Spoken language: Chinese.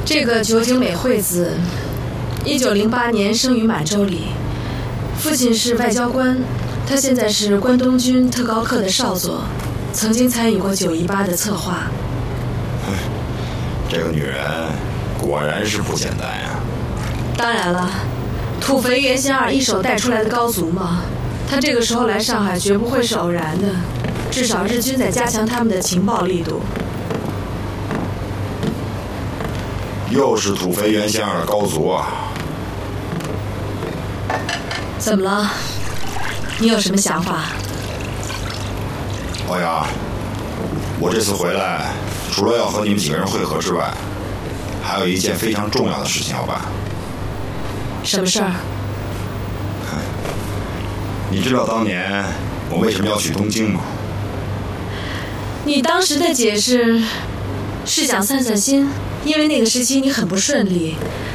这个酒井美惠子，1908年生于满洲里，父亲是外交官，他现在是关东军特高课的少佐，曾经参与过918的策划。 这个女人果然是不简单呀。 当然了，土肥原贤二一手带出来的高足嘛，他这个时候来上海绝不会是偶然的，至少日军在加强他们的情报力度。 又是土肥原贤二的高足啊！ 怎么了？你有什么想法？ 欧阳，我这次回来，除了要和你们几个人会合之外，还有一件非常重要的事情要办。 什么事儿？ 你知道当年我为什么要去东京吗？ 你当时的解释是想散散心，因为那个时期你很不顺利，